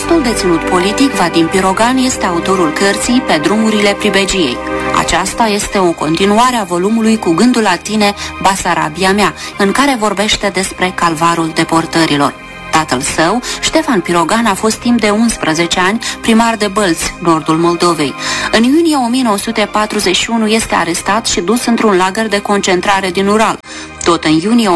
Fostul deținut politic Vadim Pirogan este autorul cărții Pe drumurile pribegiei. Aceasta este o continuare a volumului Cu gândul la tine, Basarabia mea, în care vorbește despre calvarul deportărilor. Tatăl său, Ștefan Pirogan, a fost timp de 11 ani primar de Bălți, nordul Moldovei. În iunie 1941 este arestat și dus într-un lagăr de concentrare din Ural. Tot în iunie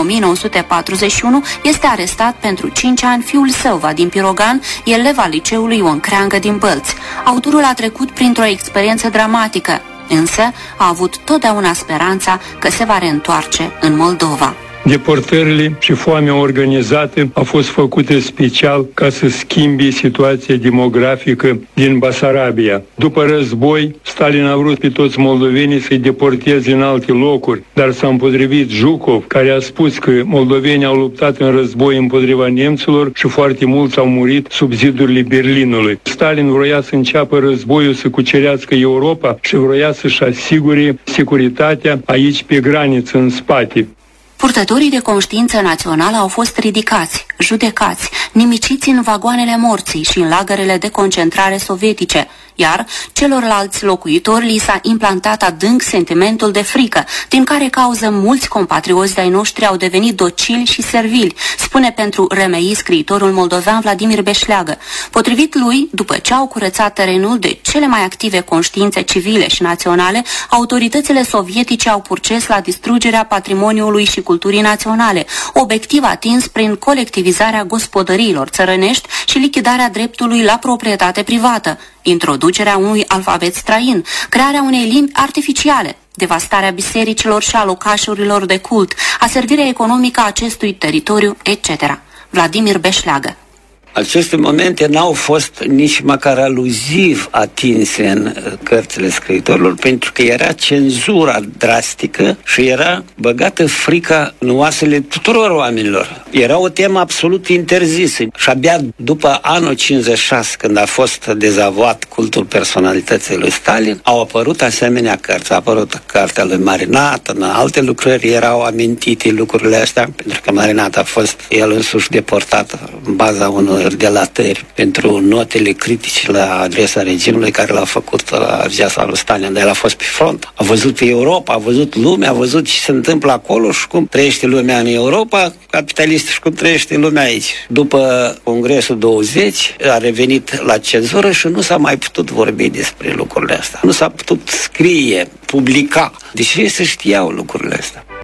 1941 este arestat pentru 5 ani fiul său, Vadim Pirogan, elev al liceului Ion Creangă din Bălți. Autorul a trecut printr-o experiență dramatică, însă a avut totdeauna speranța că se va reîntoarce în Moldova. Deportările și foamea organizată au fost făcute special ca să schimbe situația demografică din Basarabia. După război, Stalin a vrut pe toți moldovenii să-i deporteze în alte locuri, dar s-a împotrivit Zhukov, care a spus că moldovenii au luptat în război împotriva nemților și foarte mulți au murit sub zidurile Berlinului. Stalin vroia să înceapă războiul, să cucerească Europa și vroia să-și asigure securitatea aici pe graniță, în spate. Purtătorii de conștiință națională au fost ridicați, judecați, nimiciți în vagoanele morții și în lagărele de concentrare sovietice, iar celorlalți locuitori li s-a implantat adânc sentimentul de frică, din care cauză mulți compatrioți de-ai noștri au devenit docili și servili, spune pentru RMI scriitorul moldovean Vladimir Beșleagă. Potrivit lui, după ce au curățat terenul de cele mai active conștiințe civile și naționale, autoritățile sovietice au purces la distrugerea patrimoniului și culturii naționale, obiectiv atins prin colectivizarea gospodăriilor țărănești și lichidarea dreptului la proprietate privată, introducerea unui alfabet străin, crearea unei limbi artificiale, devastarea bisericilor și a locașurilor de cult, aservirea economică a acestui teritoriu, etc. Vladimir Beșleagă. Aceste momente n-au fost nici măcar aluziv atinse în cărțile scriitorilor, pentru că era cenzura drastică și era băgată frica în oasele tuturor oamenilor. Era o temă absolut interzisă. Și abia după anul 56, când a fost dezavoat cultul personalității lui Stalin, au apărut asemenea cărți. A apărut cartea lui Marinat, în alte lucrări erau amintite lucrurile astea, pentru că Marinat a fost el însuși deportat în baza unor relatări pentru notele critice la adresa regimului care l-a făcut la viața lui Stalin, dar el a fost pe front. A văzut pe Europa, a văzut lumea, a văzut ce se întâmplă acolo și cum trăiește lumea în Europa capitalistă și cum trăiește lumea aici. După Congresul 20 a revenit la cenzură și nu s-a mai putut vorbi despre lucrurile astea. Nu s-a putut scrie, publica, deși se știau lucrurile astea.